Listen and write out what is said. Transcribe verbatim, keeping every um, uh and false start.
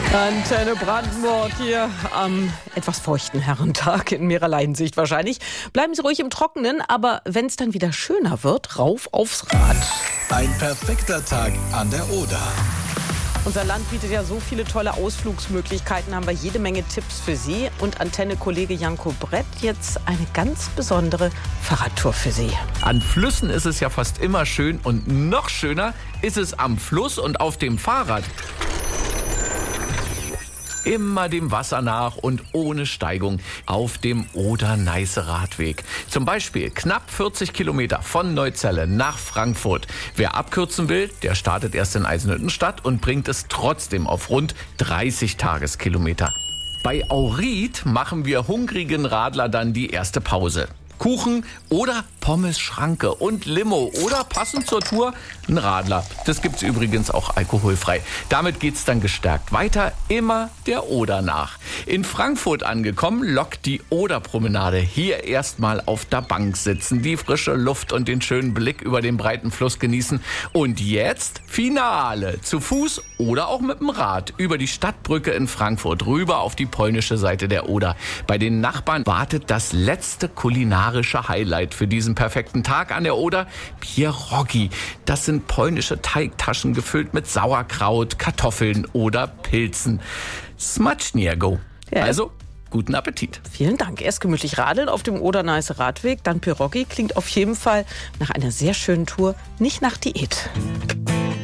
Antenne Brandenburg hier am etwas feuchten Herrentag in mehrerer Hinsicht wahrscheinlich. Bleiben Sie ruhig im Trockenen, aber wenn es dann wieder schöner wird, rauf aufs Rad. Ein perfekter Tag an der Oder. Unser Land bietet ja so viele tolle Ausflugsmöglichkeiten, haben wir jede Menge Tipps für Sie. Und Antenne-Kollege Janko Brett jetzt eine ganz besondere Fahrradtour für Sie. An Flüssen ist es ja fast immer schön und noch schöner ist es am Fluss und auf dem Fahrrad. Immer dem Wasser nach und ohne Steigung auf dem Oder-Neiße-Radweg. Zum Beispiel knapp vierzig Kilometer von Neuzelle nach Frankfurt. Wer abkürzen will, der startet erst in Eisenhüttenstadt und bringt es trotzdem auf rund dreißig Tageskilometer. Bei Auried machen wir hungrigen Radler dann die erste Pause. Kuchen oder Pommes Schranke und Limo oder passend zur Tour ein Radler. Das gibt's übrigens auch alkoholfrei. Damit geht's dann gestärkt weiter, immer der Oder nach. In Frankfurt angekommen, lockt die Oderpromenade. Hier erstmal auf der Bank sitzen, die frische Luft und den schönen Blick über den breiten Fluss genießen. Und jetzt Finale. Zu Fuß oder auch mit dem Rad über die Stadtbrücke in Frankfurt rüber auf die polnische Seite der Oder. Bei den Nachbarn wartet das letzte kulinarische Highlight für diesen perfekten Tag an der Oder. Pierogi. Das sind polnische Teigtaschen gefüllt mit Sauerkraut, Kartoffeln oder Pilzen. Smacznego. Ja. Also, guten Appetit. Vielen Dank. Erst gemütlich radeln auf dem Oder-Neiße-Radweg, dann Pierogi. Klingt auf jeden Fall nach einer sehr schönen Tour, nicht nach Diät.